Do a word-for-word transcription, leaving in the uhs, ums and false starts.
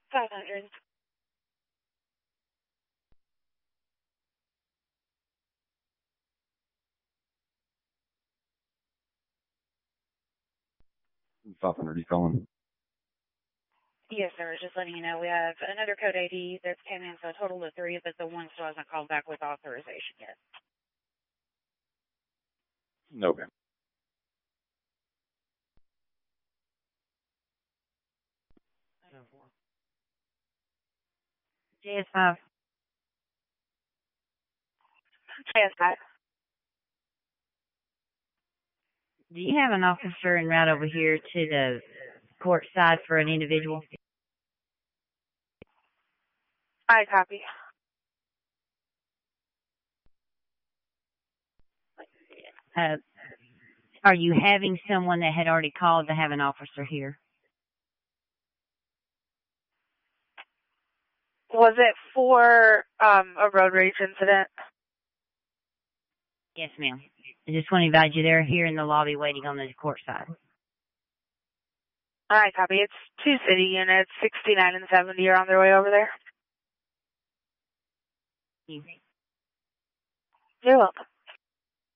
five hundred. five hundred, you calling? Yes, sir. Just letting you know we have another code A D that's came in, so a total of three, but the one still hasn't called back with authorization yet. Okay. J S five. J S five. Do you have an officer en route over here to the court side for an individual? I copy. Uh, are you having someone that had already called to have an officer here? Was it for um, a road rage incident? Yes, ma'am. I just want to advise you they're here in the lobby waiting on the court side. I copy. It's two city units, sixty-nine and seventy are on their way over there. You. You're welcome.